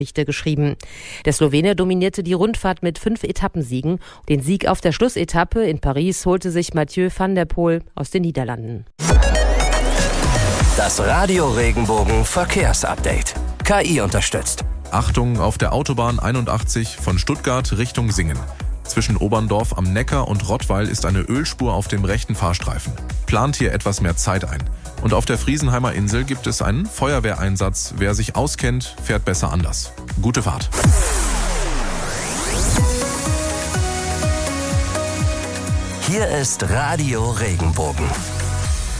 Geschichte geschrieben. Der Slowene dominierte die Rundfahrt mit 5 Etappensiegen. Den Sieg auf der Schlussetappe in Paris holte sich Mathieu van der Poel aus den Niederlanden. Das Radio Regenbogen Verkehrsupdate. KI unterstützt. Achtung auf der Autobahn 81 von Stuttgart Richtung Singen. Zwischen Oberndorf am Neckar und Rottweil ist eine Ölspur auf dem rechten Fahrstreifen. Plant hier etwas mehr Zeit ein. Und auf der Friesenheimer Insel gibt es einen Feuerwehreinsatz. Wer sich auskennt, fährt besser anders. Gute Fahrt. Hier ist Radio Regenbogen.